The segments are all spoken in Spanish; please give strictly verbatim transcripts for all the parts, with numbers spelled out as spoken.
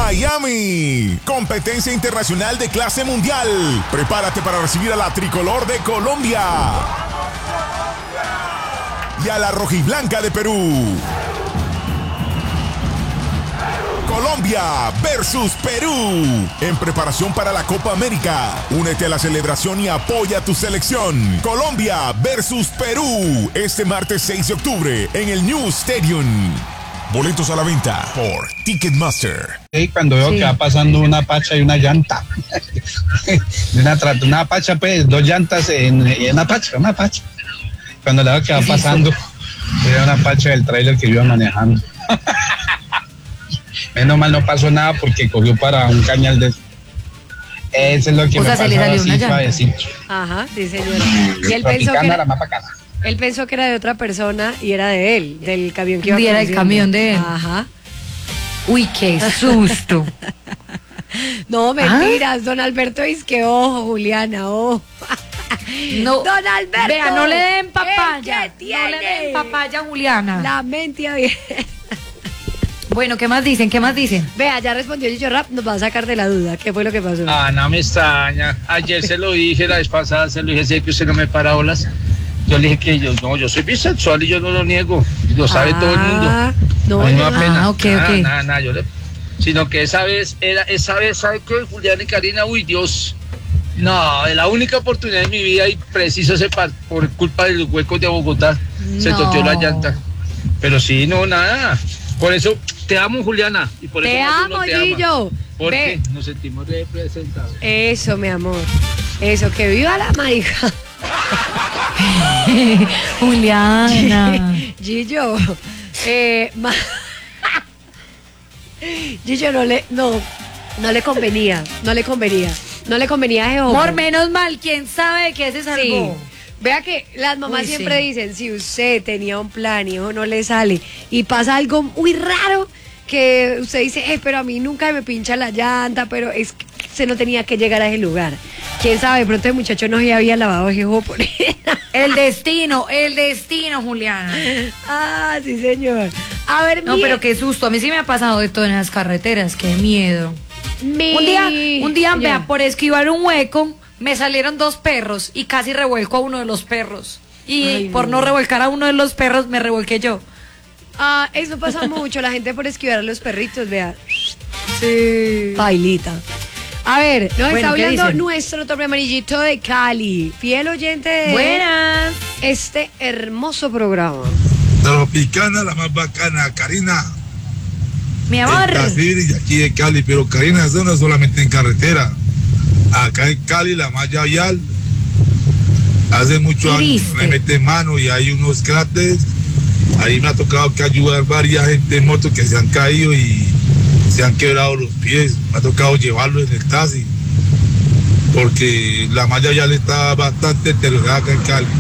Miami. Competencia internacional de clase mundial. Prepárate para recibir a la tricolor de Colombia y a la rojiblanca de Perú. Colombia versus Perú, en preparación para la Copa América. Únete a la celebración y apoya a tu selección. Colombia versus Perú, este martes seis de octubre en el New Stadium. Boletos a la venta por Ticketmaster. Y cuando veo sí. que va pasando una pacha y una llanta, una, una pacha pues, dos llantas en, en una pacha, una pacha. Cuando la veo que va pasando, era una pacha del tráiler que yo iba manejando. Menos mal no pasó nada porque cogió para un cañal de... Eso es lo que o me sea, pasó se le salió así, una llanta. Suavecito. Ajá, sí señor. Y él pensó, que era, él pensó que era de otra persona y era de él, del camión que iba. Y era el camión de él. Ajá. Uy, qué susto. No, mentiras, ¿Ah? Don Alberto dice que ojo, Juliana, ojo. No, Don Alberto. Vea, no le den papaya. ¿Qué no le den papaya, Juliana. La mente bien. Bueno, ¿qué más dicen? ¿Qué más dicen? Vea, ya respondió Chicho Rap, nos va a sacar de la duda. ¿Qué fue lo que pasó? Ah, no me extraña. Ayer se lo dije, la vez pasada se lo dije, sé que usted no me para olas. Yo le dije que yo, no, yo soy bisexual y yo no lo niego. Lo sabe ah, todo el mundo. No, a mí no da pena. Ah, ok, nada, ok. Nada, nada, yo le... Sino que esa vez, era, esa vez, ¿sabe qué? Julián y Karina, uy, Dios. No, es la única oportunidad de mi vida y preciso se par, por culpa de los huecos de Bogotá. No. Se toteó la llanta. Pero sí, no, nada. Por eso te amo, Juliana. Y por te eso amo, Gillo. Porque nos sentimos representados. Eso, mi amor. Eso, que viva la marica. Juliana. Gillo. Eh, ma... Gillo no le, no, no le convenía. No le convenía. No le convenía a Jehová. Por menos mal, ¿quién sabe de qué se salvó? Sí. Vea que las mamás Uy, siempre sí. dicen, si usted tenía un plan y hijo no le sale y pasa algo muy raro que usted dice, eh, pero a mí nunca me pincha la llanta, pero es que se no tenía que llegar a ese lugar. Quién sabe, de pronto el muchacho no se había lavado ese juego por él. El destino, el destino, Juliana. Ah, sí, señor. A ver, no, mire. Pero qué susto, a mí sí me ha pasado de todo en las carreteras, qué miedo. Mi... Un día, un día, vea, por esquivar un hueco, me salieron dos perros y casi revuelco a uno de los perros. Y Ay, por no. no revolcar a uno de los perros, me revolqué yo. Ah, eso pasa mucho, la gente por esquivar a los perritos, vea. Sí. Bailita. A ver, nos bueno, está hablando dicen? nuestro tope amarillito de Cali, fiel oyente de Buenas. este hermoso programa. Tropicana, la más bacana, Karina. Mi amor. Y aquí de Cali, pero Karina, eso no es solamente en carretera. Acá en Cali, la malla vial, hace muchos años me mete mano y hay unos cráteres. Ahí me ha tocado que ayudar varias gente en moto que se han caído y se han quebrado los pies. Me ha tocado llevarlos en el taxi porque la malla vial está bastante deteriorada acá en Cali.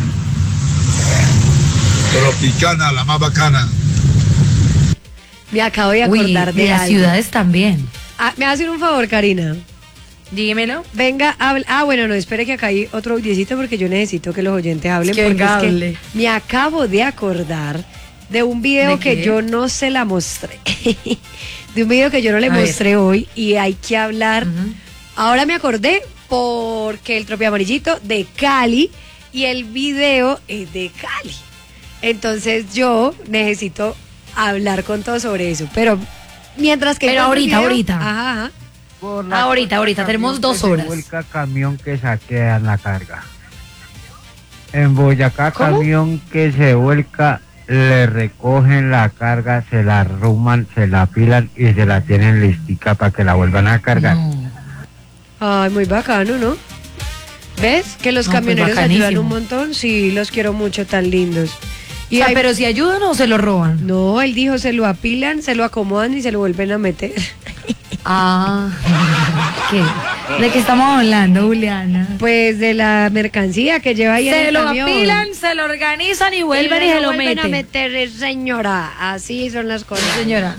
Tropicana, la más bacana. Me acabo de acordar Uy, de, de las algo. ciudades también. Ah, ¿me va a hacer un favor, Karina? Dímelo. Venga, hable. Ah, bueno, no, espere que acá hay otro audiecito porque yo necesito que los oyentes hablen. Es que porque hable. es que me acabo de acordar de un video ¿De que yo no se la mostré. De un video que yo no le a mostré ver. hoy y hay que hablar. Uh-huh. Ahora me acordé porque el Tropi Amarillito de Cali y el video es de Cali. Entonces yo necesito hablar con todos sobre eso. Pero mientras que... Pero ahorita, video, ahorita. Ajá, ajá. Ahorita, ahorita, tenemos dos horas. Se vuelca camión que saquean la carga. En Boyacá, ¿Cómo? Camión que se vuelca, le recogen la carga, se la arruman, se la apilan y se la tienen listica para que la vuelvan a cargar. No. Ay, muy bacano, ¿no? ¿Ves? Que los no, camioneros pues ayudan un montón. Sí, los quiero mucho, tan lindos. Y o sea, hay... pero si ayudan o se lo roban. No, él dijo, se lo apilan, se lo acomodan y se lo vuelven a meter. Ah, ¿qué? ¿De qué estamos hablando, Juliana? Pues de la mercancía que lleva ahí en el camión. Se lo apilan, se lo organizan y vuelven y, y se lo, lo meten. a meter, señora. Así son las cosas, señora.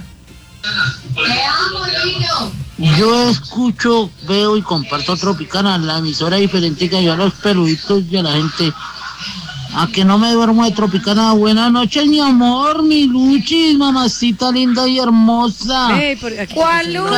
Yo escucho, veo y comparto Tropicana, la emisora diferente que yo a los peluditos y a la gente. A que no me duermo de Tropicana. Buenas noches, mi amor, mi Luchis, mamacita linda y hermosa. Hey, por aquí, ¿Cuál Luchis?